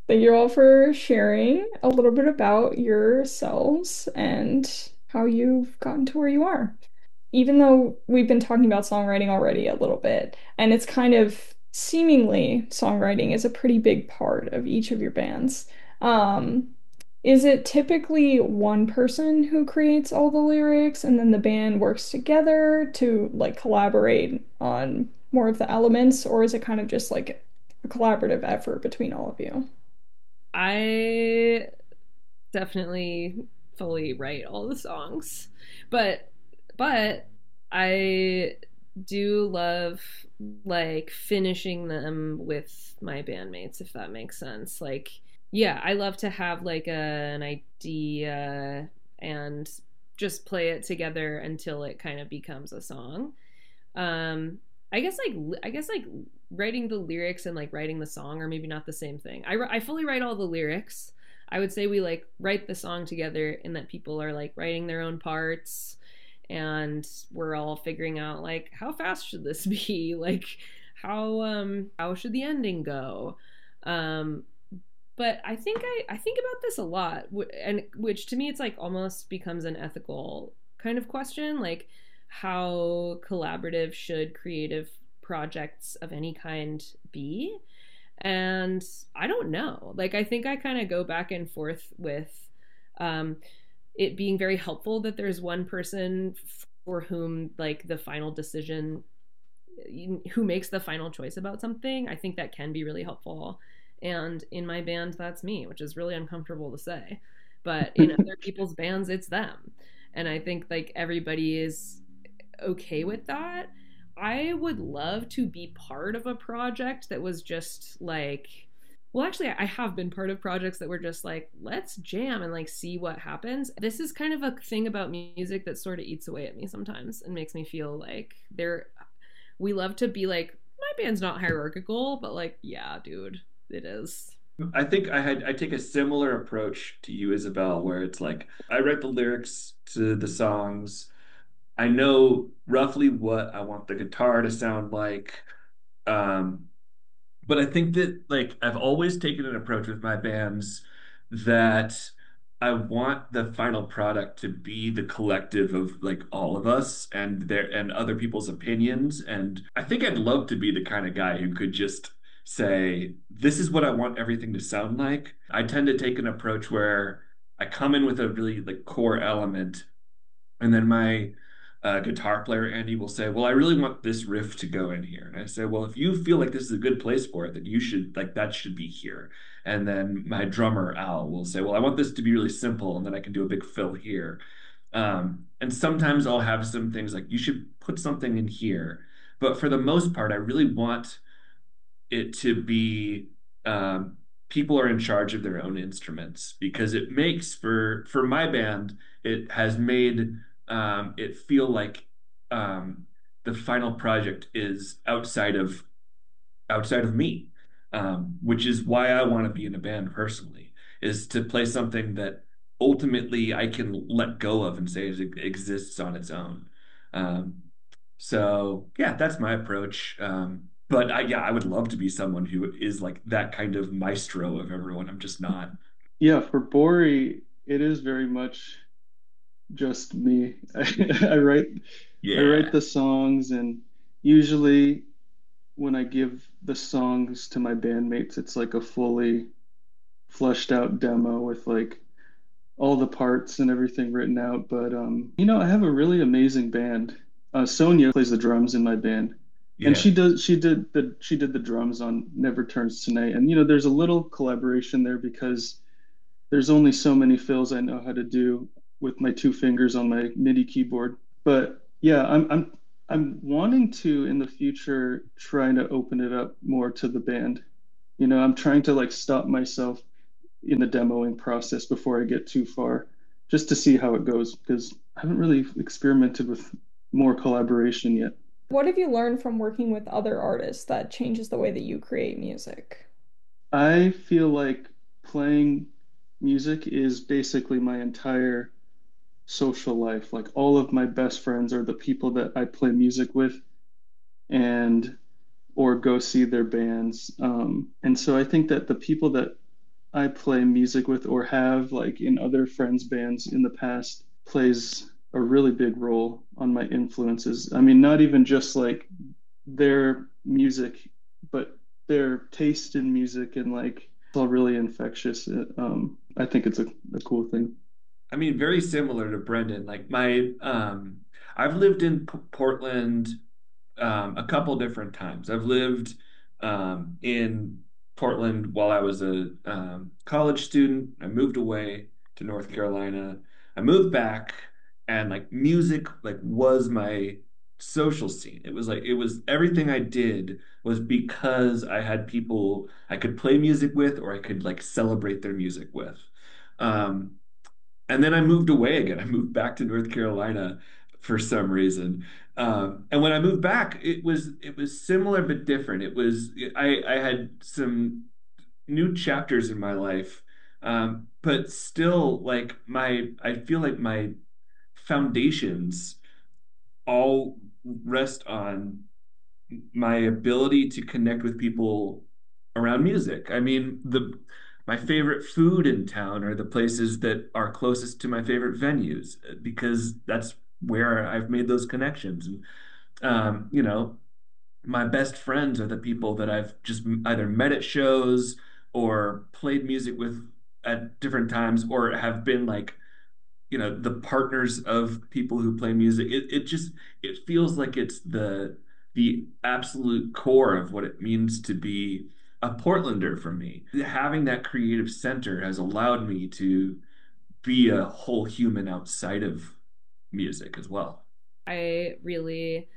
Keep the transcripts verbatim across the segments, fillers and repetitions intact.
Thank you all for sharing a little bit about yourselves and how you've gotten to where you are. Even though we've been talking about songwriting already a little bit, and it's kind of seemingly songwriting is a pretty big part of each of your bands. Um, is it typically one person who creates all the lyrics and then the band works together to like collaborate on more of the elements, or is it kind of just like a collaborative effort between all of you? I definitely fully write all the songs, but but I do love like finishing them with my bandmates, if that makes sense. Like, yeah, I love to have like a, an idea and just play it together until it kind of becomes a song. Um, I guess like I guess like writing the lyrics and like writing the song are maybe not the same thing. I I fully write all the lyrics. I would say we like write the song together in that people are like writing their own parts and we're all figuring out like how fast should this be? Like how um how should the ending go? Um but I think I I think about this a lot, and which to me it's like almost becomes an ethical kind of question, like how collaborative should creative projects of any kind be? And I don't know. Like I think I kind of go back and forth with um it being very helpful that there's one person for whom like the final decision, who makes the final choice about something. I think that can be really helpful. And in my band, that's me, which is really uncomfortable to say. But in other people's bands, it's them. And I think like everybody is okay with that. I would love to be part of a project that was just like, well, actually, I have been part of projects that were just like, let's jam and like see what happens. This is kind of a thing about music that sort of eats away at me sometimes and makes me feel like there we love to be like, my band's not hierarchical, but like, yeah, dude, it is. I think I had I take a similar approach to you, Isabel, where it's like I write the lyrics to the songs. I know roughly what I want the guitar to sound like. Um, but I think that like I've always taken an approach with my bands that I want the final product to be the collective of like all of us and their and other people's opinions. And I think I'd love to be the kind of guy who could just say, this is what I want everything to sound like. I tend to take an approach where I come in with a really like core element and then my uh, guitar player, Andy, will say, well, I really want this riff to go in here. And I say, well, if you feel like this is a good place for it, then you should, like, that should be here. And then my drummer, Al, will say, well, I want this to be really simple, and then I can do a big fill here. Um, and sometimes I'll have some things like, you should put something in here. But for the most part, I really want it to be um, people are in charge of their own instruments because it makes for for my band it has made um, it feel like um, the final project is outside of outside of me, um, which is why I want to be in a band personally, is to play something that ultimately I can let go of and say it exists on its own. Um, so yeah, that's my approach. Um, but I, yeah, I would love to be someone who is like that kind of maestro of everyone. I'm just not. Yeah, for Bori, it is very much just me. I, I write I write Yeah. the songs, and usually when I give the songs to my bandmates, it's like a fully fleshed out demo with like all the parts and everything written out. But um, you know, I have a really amazing band. Uh, Sonia plays the drums in my band, and Yeah. she does she did the she did the drums on Never Turns to Night. And you know, there's a little collaboration there because there's only so many fills I know how to do with my two fingers on my MIDI keyboard. But yeah, I'm I'm I'm wanting to in the future trying to open it up more to the band. You know, I'm trying to like stop myself in the demoing process before I get too far, just to see how it goes because I haven't really experimented with more collaboration yet. What have you learned from working with other artists that changes the way that you create music? I feel like playing music is basically my entire social life. Like all of my best friends are the people that I play music with and or go see their bands. Um, and so I think that the people that I play music with or have like in other friends' bands in the past plays a really big role on my influences. I mean, not even just like their music, but their taste in music and like it's all really infectious. Uh, Um, I think it's a, a cool thing. I mean, very similar to Brendan. Like my, um, I've lived in P Portland um, a couple different times. I've lived um, in Portland while I was a um, college student. I moved away to North Carolina. I moved back, and like music, like was my social scene. It was like it was everything I did was because I had people I could play music with, or I could like celebrate their music with. Um, and then I moved away again. I moved back to North Carolina for some reason. Um, and when I moved back, it was it was similar but different. It was I I had some new chapters in my life, um, but still like my I feel like my foundations all rest on my ability to connect with people around music. I mean, the my favorite food in town are the places that are closest to my favorite venues because that's where I've made those connections. And um, you know, my best friends are the people that I've just either met at shows or played music with at different times or have been like you know the partners of people who play music it, it just it feels like it's the the absolute core of what it means to be a Portlander for me. Having that creative center has allowed me to be a whole human outside of music as well. I really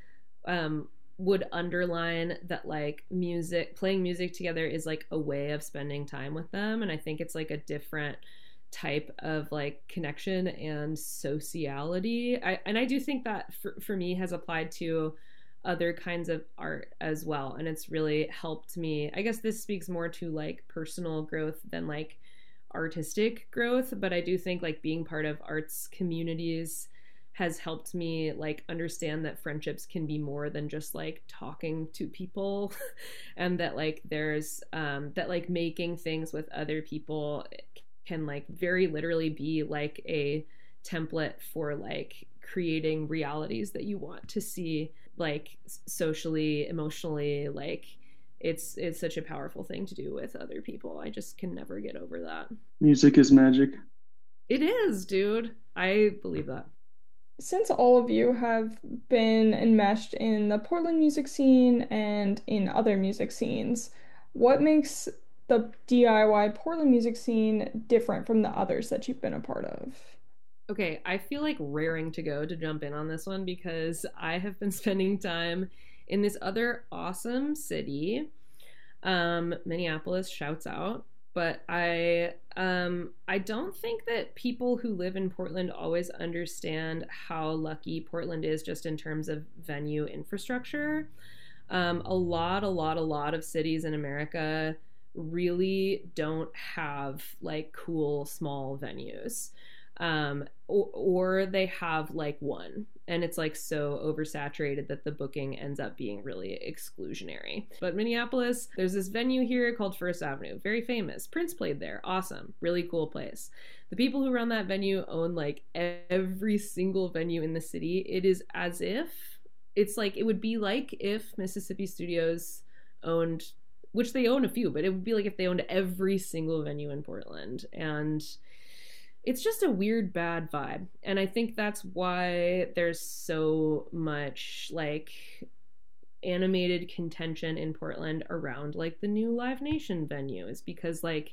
um would underline that like music playing music together is like a way of spending time with them, and I think it's like a different type of like connection and sociality. I and I do think that for, for me has applied to other kinds of art as well, and it's really helped me. I guess this speaks more to like personal growth than like artistic growth, but I do think like being part of arts communities has helped me like understand that friendships can be more than just like talking to people and that like there's um that like making things with other people can like very literally be like a template for like creating realities that you want to see like socially, emotionally, like it's it's such a powerful thing to do with other people. I just can never get over that. Music is magic. It is, dude. I believe that. Since all of you have been enmeshed in the Portland music scene and in other music scenes, what makes the D I Y Portland music scene different from the others that you've been a part of? Okay, I feel like raring to go to jump in on this one because I have been spending time in this other awesome city. Um, Minneapolis shouts out, but I um I don't think that people who live in Portland always understand how lucky Portland is just in terms of venue infrastructure. Um, a lot, a lot, a lot of cities in America really don't have like cool small venues. Um, or, or they have like one and it's like so oversaturated that the booking ends up being really exclusionary. But Minneapolis, there's this venue here called First Avenue, very famous. Prince played there, awesome, really cool place. The people who run that venue own like every single venue in the city. It is as if it's like it would be like if Mississippi Studios owned, which they own a few, but it would be like if they owned every single venue in Portland. And it's just a weird bad vibe, and I think that's why there's so much like animated contention in Portland around like the new Live Nation venue, is because like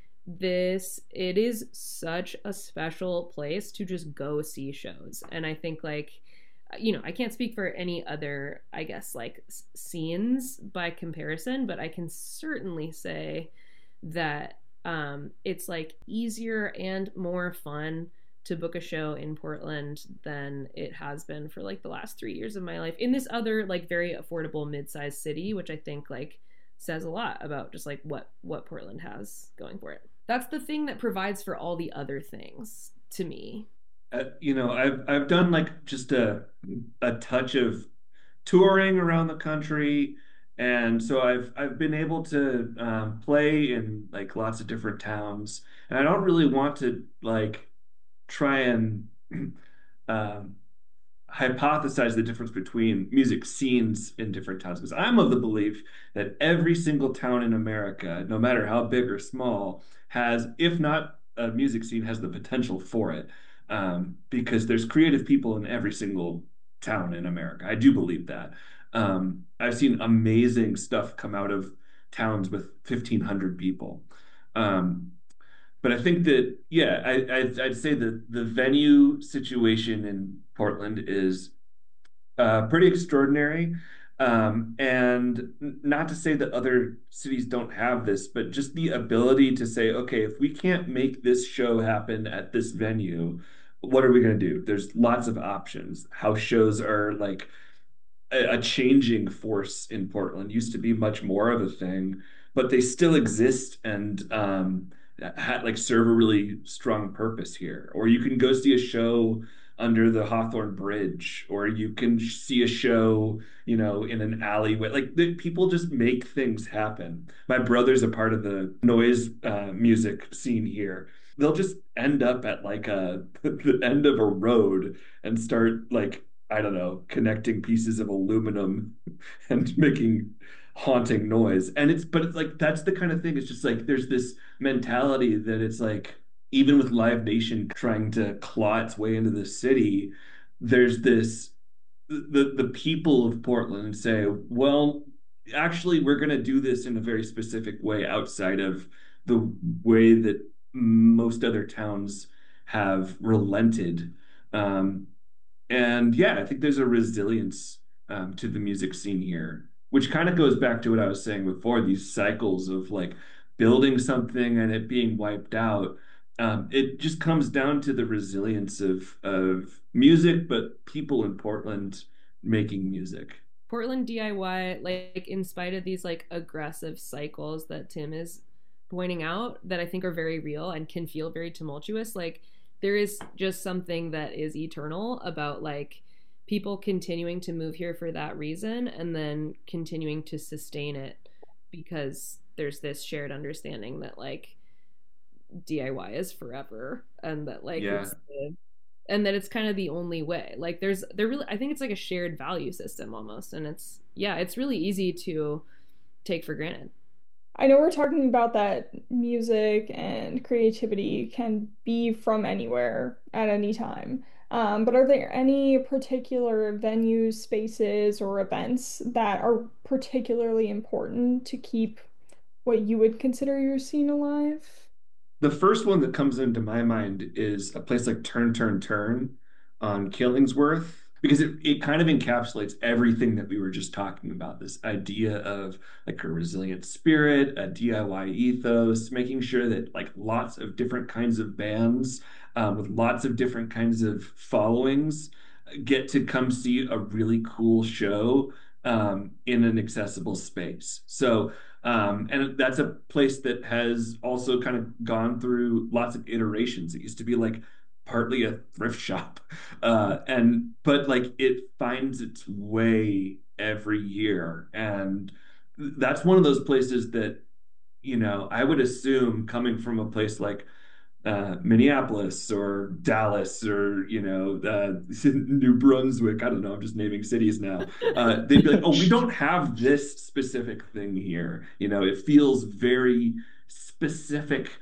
this it is such a special place to just go see shows. And I think like you know I can't speak for any other I guess like scenes by comparison, but I can certainly say that um, it's like easier and more fun to book a show in Portland than it has been for like the last three years of my life in this other like very affordable mid-sized city, which I think like says a lot about just like what what Portland has going for it. That's the thing that provides for all the other things to me. Uh, you know, I've I've done like just a a touch of touring around the country, And so I've I've been able to um, play in like lots of different towns, and I don't really want to like try and um, hypothesize the difference between music scenes in different towns because I'm of the belief that every single town in America, no matter how big or small, has, if not a music scene, has the potential for it. Um, because there's creative people in every single town in America. I do believe that. Um, I've seen amazing stuff come out of towns with fifteen hundred people. Um, but I think that, yeah, I, I'd, I'd say that the venue situation in Portland is uh, pretty extraordinary. Um, and not to say that other cities don't have this, but just the ability to say, okay, if we can't make this show happen at this venue, what are we going to do? There's lots of options. House shows are like a, a changing force in Portland. Used to be much more of a thing, but they still exist and um, ha like serve a really strong purpose here. Or you can go see a show under the Hawthorne Bridge, or you can see a show, you know, in an alleyway. Like the, people just make things happen. My brother's a part of the noise uh, music scene here. They'll just end up at like a the end of a road and start like I don't know, connecting pieces of aluminum and making haunting noise. And it's, but it's like, that's the kind of thing. It's just like, there's this mentality that it's like, even with Live Nation trying to claw its way into the city, there's this, the, the people of Portland say, well, actually, we're going to do this in a very specific way outside of the way that most other towns have relented. Um, and yeah, I think there's a resilience um, to the music scene here, which kind of goes back to what I was saying before, these cycles of like building something and it being wiped out. Um, it just comes down to the resilience of of music, but people in Portland making music. Portland D I Y, like in spite of these like aggressive cycles that Tim is pointing out that I think are very real and can feel very tumultuous, like there is just something that is eternal about like people continuing to move here for that reason and then continuing to sustain it because there's this shared understanding that like D I Y is forever and that like Yeah. it's the, and that it's kind of the only way. Like there's there really I think it's like a shared value system almost and it's yeah, it's really easy to take for granted. I know we're talking about that music and creativity can be from anywhere at any time. Um, but are there any particular venues, spaces, or events that are particularly important to keep what you would consider your scene alive? The first one that comes into my mind is a place like Turn Turn Turn on Killingsworth because it, it kind of encapsulates everything that we were just talking about. This idea of like a resilient spirit, a D I Y ethos, making sure that like lots of different kinds of bands um, with lots of different kinds of followings get to come see a really cool show um, in an accessible space. So um, and that's a place that has also kind of gone through lots of iterations. It used to be like partly a thrift shop. Uh, and but like it finds its way every year. And that's one of those places that, you know, I would assume coming from a place like uh, Minneapolis or Dallas or you know uh, New Brunswick. I don't know. I'm just naming cities now. Uh, they'd be like, "Oh, we don't have this specific thing here." You know, it feels very specific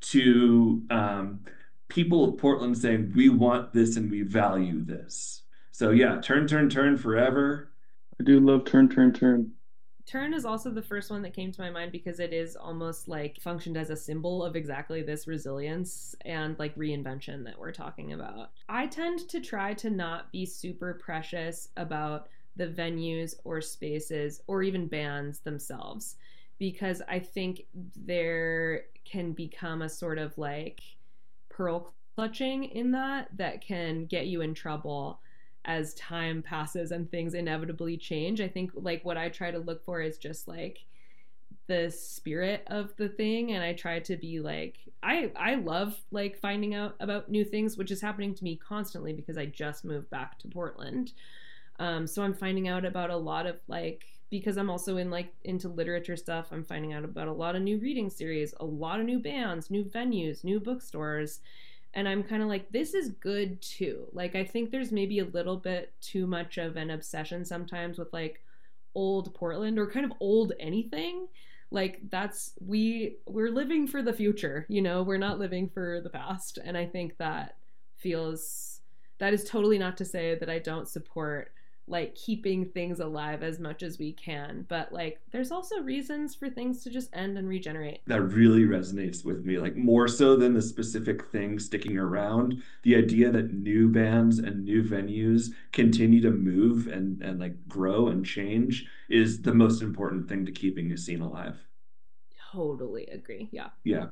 to um, people of Portland saying, "We want this and we value this." So yeah, turn, turn, turn forever. I do love Turn, Turn, Turn. Turn is also the first one that came to my mind because it is almost like functioned as a symbol of exactly this resilience and like reinvention that we're talking about. I tend to try to not be super precious about the venues or spaces or even bands themselves because I think there can become a sort of like pearl clutching in that that can get you in trouble as time passes and things inevitably change. I think like what I try to look for is just like the spirit of the thing and I try to be like I I love like finding out about new things, which is happening to me constantly because I just moved back to Portland. Um, so I'm finding out about a lot of like because I'm also in like into literature stuff, I'm finding out about a lot of new reading series, a lot of new bands, new venues, new bookstores. And I'm kind of like, this is good too. Like, I think there's maybe a little bit too much of an obsession sometimes with like old Portland or kind of old anything. Like that's we we're living for the future, you know, we're not living for the past. And I think that feels that is totally not to say that I don't support like keeping things alive as much as we can, but like there's also reasons for things to just end and regenerate. That really resonates with me, like more so than the specific thing sticking around. The idea that new bands and new venues continue to move and and like grow and change is the most important thing to keeping a scene alive. Totally agree. Yeah. Yeah.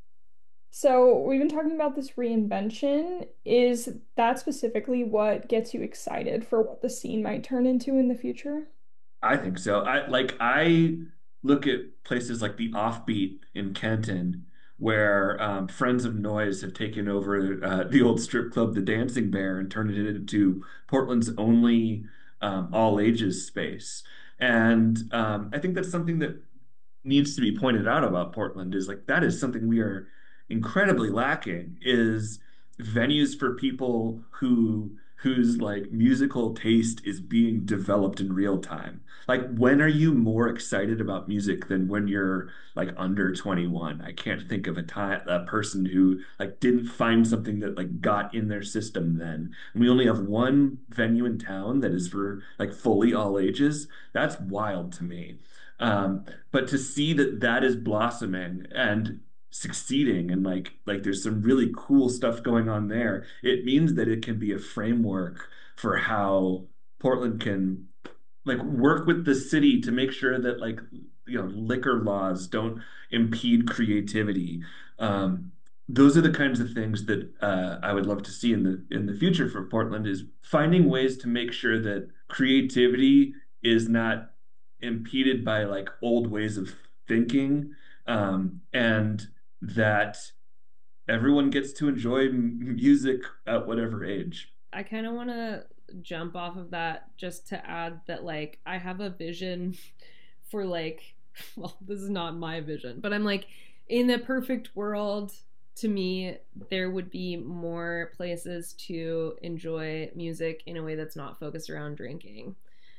So we've been talking about this reinvention. Is that specifically what gets you excited for what the scene might turn into in the future? I think so. I like I look at places like the Offbeat in Kenton, where um, Friends of Noise have taken over uh, the old strip club, the Dancing Bear, and turned it into Portland's only um, all ages space. And um, I think that's something that needs to be pointed out about Portland is like that is something we are incredibly lacking is venues for people who whose like musical taste is being developed in real time. Like when are you more excited about music than when you're like under twenty-one? I can't think of a time a person who like didn't find something that like got in their system then. And we only have one venue in town that is for like fully all ages. That's wild to me. Um, but to see that that is blossoming and succeeding and like like there's some really cool stuff going on there, it means that it can be a framework for how Portland can like work with the city to make sure that like you know liquor laws don't impede creativity. Um, those are the kinds of things that uh, I would love to see in the in the future for Portland is finding ways to make sure that creativity is not impeded by like old ways of thinking, um, and that everyone gets to enjoy m- music at whatever age. I kind of want to jump off of that just to add that like I have a vision for like well, this is not my vision, but I'm like in the perfect world to me there would be more places to enjoy music in a way that's not focused around drinking.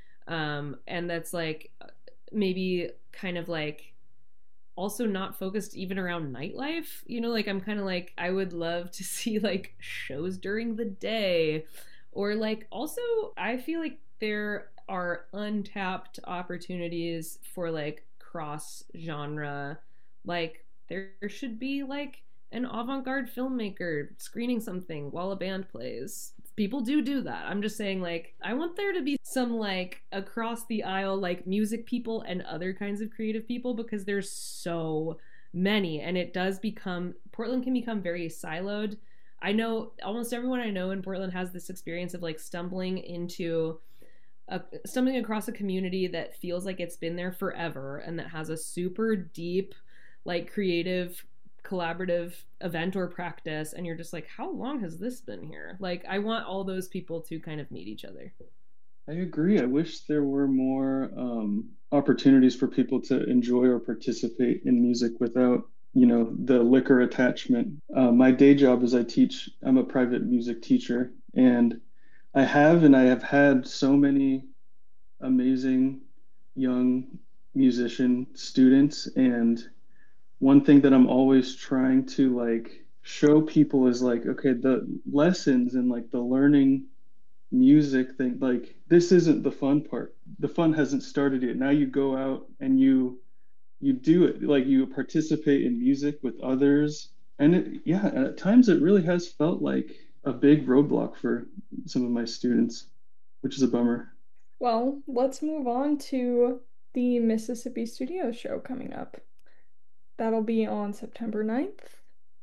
Um and that's like maybe kind of like also not focused even around nightlife. You know, like I'm kind of like I would love to see like shows during the day or like also I feel like there are untapped opportunities for like cross genre. Like there should be like an avant-garde filmmaker screening something while a band plays. People do do that. I'm just saying like I want there to be some like across the aisle like music people and other kinds of creative people because there's so many and it does become Portland can become very siloed. I know almost everyone I know in Portland has this experience of like stumbling into a, stumbling across a community that feels like it's been there forever and that has a super deep like creative collaborative event or practice and you're just like how long has this been here. Like I want all those people to kind of meet each other. I agree. I wish there were more um, opportunities for people to enjoy or participate in music without, you know, the liquor attachment. Uh, my day job is I teach, I'm a private music teacher, and I have and I have had so many amazing young musician students. And one thing that I'm always trying to like show people is like, okay, the lessons and like the learning music thing, like this isn't the fun part. The fun hasn't started yet. Now you go out and you you do it, like you participate in music with others. And it, yeah, at times it really has felt like a big roadblock for some of my students, which is a bummer. Well, let's move on to the Mississippi Studios show coming up. That'll be on September ninth.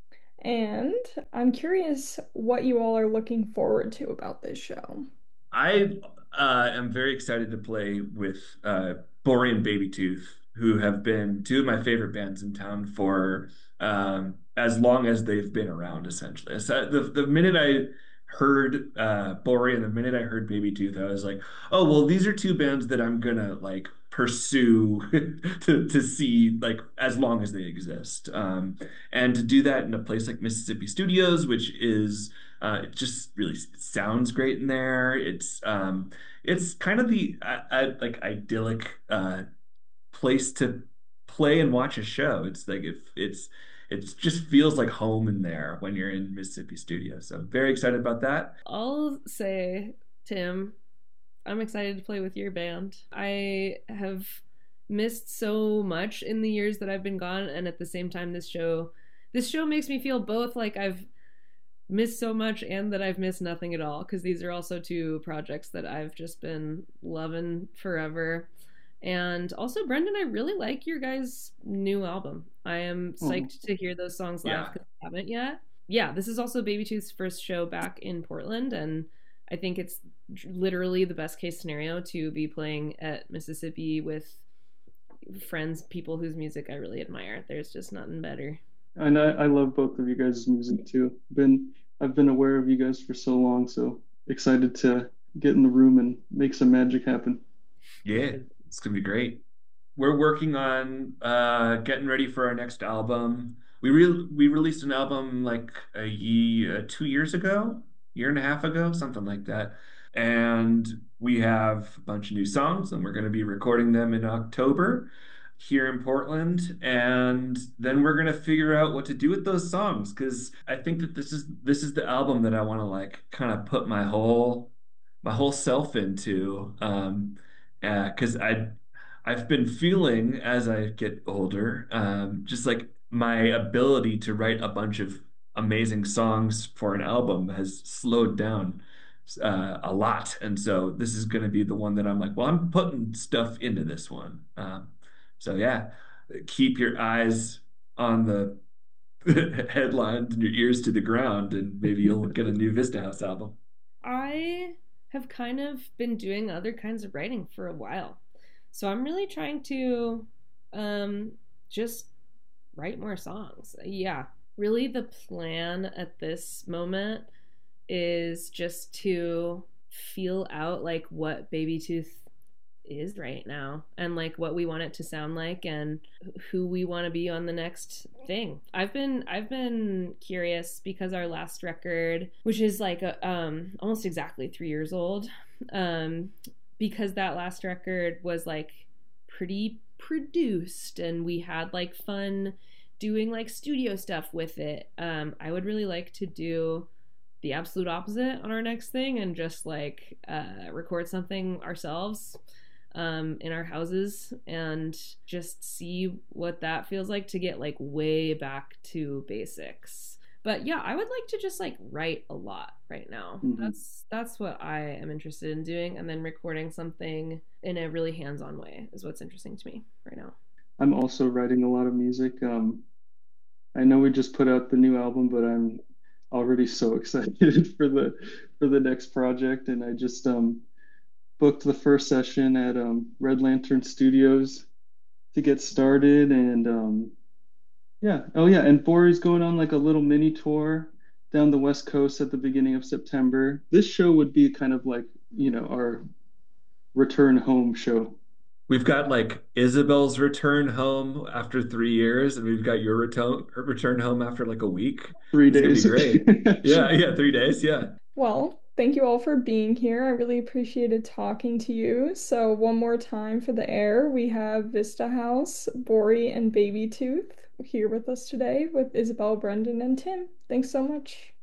And I'm curious what you all are looking forward to about this show. I uh, am very excited to play with uh, Bori and Baby Tooth, who have been two of my favorite bands in town for um, as long as they've been around, essentially. So the, the minute I heard uh, Bori and the minute I heard Baby Tooth, I was like, oh, well, these are two bands that I'm gonna like pursue to to see like as long as they exist. Um, and to do that in a place like Mississippi Studios, which is uh, it just really sounds great in there. It's um, it's kind of the I, I, like idyllic uh, place to play and watch a show. It's like if it's it just feels like home in there when you're in Mississippi Studios. So very excited about that. I'll say, Tim, I'm excited to play with your band. I have missed so much in the years that I've been gone, and at the same time, this show, this show makes me feel both like I've missed so much and that I've missed nothing at all. Because these are also two projects that I've just been loving forever. And also, Brendan, I really like your guys' new album. I am Oh, psyched to hear those songs live Yeah. because I haven't yet. Yeah, this is also Baby Tooth's first show back in Portland, and I think it's literally the best case scenario to be playing at Mississippi with friends, people whose music I really admire. There's just nothing better. and I, I love both of you guys' music too. Been I've been aware of you guys for so long, so excited to get in the room and make some magic happen. Yeah, it's gonna be great. We're working on uh getting ready for our next album. We re we released an album like a year, two years ago, year and a half ago, something like that. And we have a bunch of new songs, and we're going to be recording them in October here in Portland. And then we're going to figure out what to do with those songs because I think that this is this is the album that I want to like kind of put my whole my whole self into. Um, uh, because I I've been feeling as I get older, um, just like my ability to write a bunch of amazing songs for an album has slowed down uh, a lot. And so this is going to be the one that I'm like, well, I'm putting stuff into this one. Um, so yeah, keep your eyes on the headlines and your ears to the ground, and maybe you'll get a new Vista House album. I have kind of been doing other kinds of writing for a while. So I'm really trying to um, just write more songs. Yeah, really the plan at this moment is just to feel out like what Baby Tooth is right now and like what we want it to sound like and who we want to be on the next thing. I've been I've been curious because our last record, which is like a, um almost exactly three years old, um because that last record was like pretty produced and we had like fun doing like studio stuff with it. Um I would really like to do the absolute opposite on our next thing and just like uh record something ourselves um, in our houses and just see what that feels like to get like way back to basics. But yeah, I would like to just like write a lot right now. Hmm. That's that's what I am interested in doing, and then recording something in a really hands-on way is what's interesting to me right now. I'm also writing a lot of music. Um, I know we just put out the new album, but I'm already so excited for the for the next project, and I just um booked the first session at um, Red Lantern Studios to get started. And um, yeah, oh yeah, and Bori's going on like a little mini tour down the West Coast at the beginning of September. This show would be kind of like, you know, our return home show. We've got like Isabel's return home after three years, and we've got your return return home after like a week. Three It's gonna be days. great. Yeah, yeah, three days. Yeah. Well, thank you all for being here. I really appreciated talking to you. So, one more time for the air, we have Vista House, Bori, and Baby Tooth here with us today with Isabel, Brendan, and Tim. Thanks so much.